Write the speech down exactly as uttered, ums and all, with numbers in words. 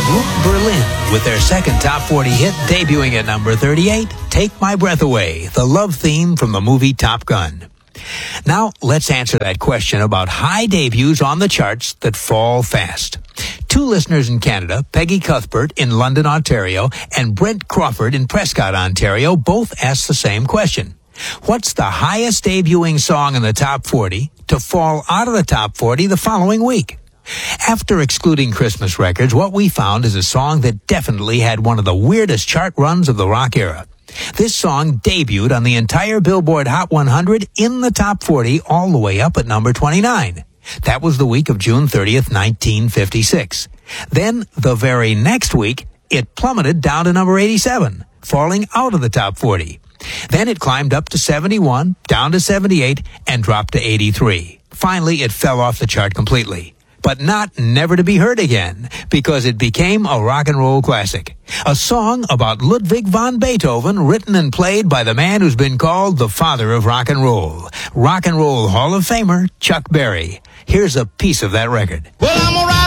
Group Berlin with their second top forty hit, debuting at number thirty-eight, Take My Breath Away, the love theme from the movie Top Gun. Now, let's answer that question about high debuts on the charts that fall fast. Two listeners in Canada, Peggy Cuthbert in London, Ontario, and Brent Crawford in Prescott, Ontario, both asked the same question. What's the highest debuting song in the top forty to fall out of the top forty the following week? After excluding Christmas records, what we found is a song that definitely had one of the weirdest chart runs of the rock era. This song debuted on the entire Billboard Hot one hundred in the top forty all the way up at number twenty-nine. That was the week of June thirtieth, nineteen fifty-six. Then, the very next week, it plummeted down to number eighty-seven, falling out of the top forty. Then it climbed up to seventy-one, down to seventy-eight, and dropped to eighty-three. Finally, it fell off the chart completely. But not never to be heard again, because it became a rock and roll classic. A song about Ludwig van Beethoven, written and played by the man who's been called the father of rock and roll. Rock and Roll Hall of Famer Chuck Berry. Here's a piece of that record. Well, I'm a